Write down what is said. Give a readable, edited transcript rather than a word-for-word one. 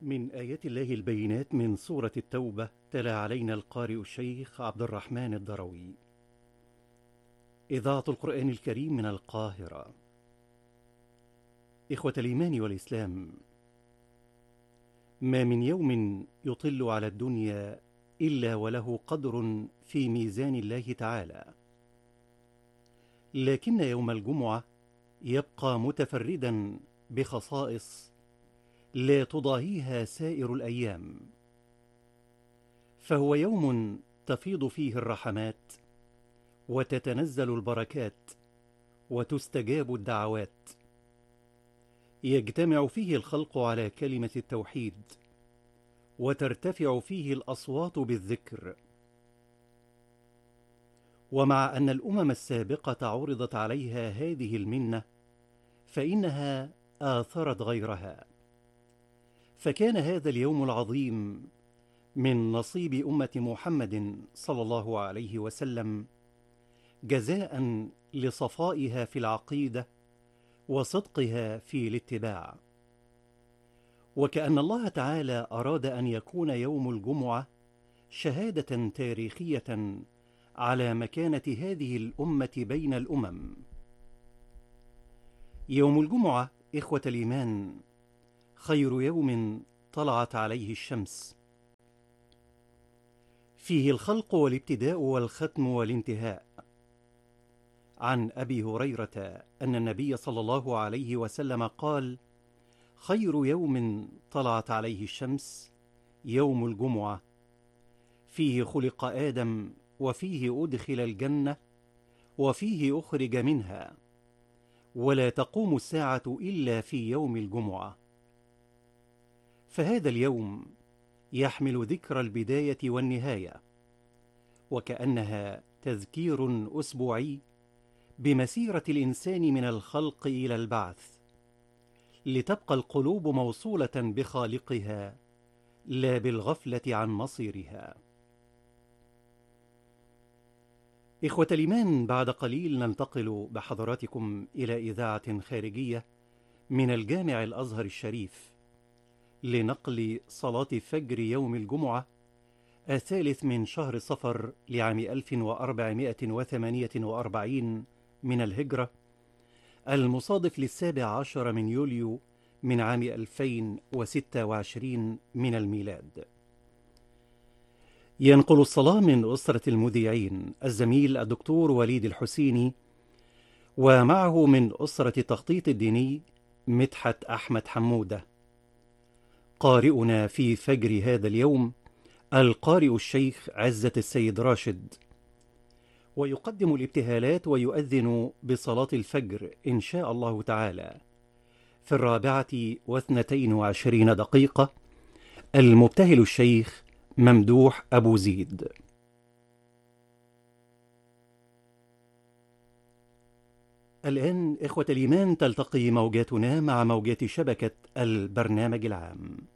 من آيات الله البينات من سورة التوبة تلا علينا القارئ الشيخ عبد الرحمن الدروي. إذاعة القرآن الكريم من القاهرة. إخوة الإيمان والإسلام، ما من يوم يطل على الدنيا إلا وله قدر في ميزان الله تعالى، لكن يوم الجمعة يبقى متفردا بخصائص لا تضاهيها سائر الأيام، فهو يوم تفيض فيه الرحمات وتتنزل البركات وتستجاب الدعوات، يجتمع فيه الخلق على كلمة التوحيد وترتفع فيه الأصوات بالذكر. ومع أن الأمم السابقة عرضت عليها هذه المنة فإنها آثرت غيرها، فكان هذا اليوم العظيم من نصيب أمة محمد صلى الله عليه وسلم جزاء لصفائها في العقيدة وصدقها في الاتباع. وكأن الله تعالى أراد أن يكون يوم الجمعة شهادة تاريخية على مكانة هذه الأمة بين الأمم. يوم الجمعة إخوة الإيمان خير يوم طلعت عليه الشمس، فيه الخلق والابتداء والختم والانتهاء. عن أبي هريرة أن النبي صلى الله عليه وسلم قال: خير يوم طلعت عليه الشمس يوم الجمعة، فيه خلق آدم وفيه أدخل الجنة وفيه أخرج منها، ولا تقوم الساعة إلا في يوم الجمعة. فهذا اليوم يحمل ذكر البداية والنهاية، وكأنها تذكير أسبوعي بمسيرة الإنسان من الخلق إلى البعث، لتبقى القلوب موصولة بخالقها لا بالغفلة عن مصيرها. إخوة الإيمان، بعد قليل ننتقل بحضراتكم إلى إذاعة خارجية من الجامع الأزهر الشريف لنقل صلاة فجر يوم الجمعة الثالث من شهر صفر لعام 1448 من الهجرة، المصادف ل17 من يوليو من عام 2026 من الميلاد. ينقل الصلاة من أسرة المذيعين الزميل الدكتور وليد الحسيني، ومعه من أسرة التخطيط الديني مدحت أحمد حمودة. قارئنا في فجر هذا اليوم القارئ الشيخ عزة السيد راشد، ويقدم الابتهالات ويؤذن بصلاة الفجر إن شاء الله تعالى في 24:22 المبتهل الشيخ ممدوح أبو زيد. الآن إخوة الإيمان تلتقي موجاتنا مع موجات شبكة البرنامج العام.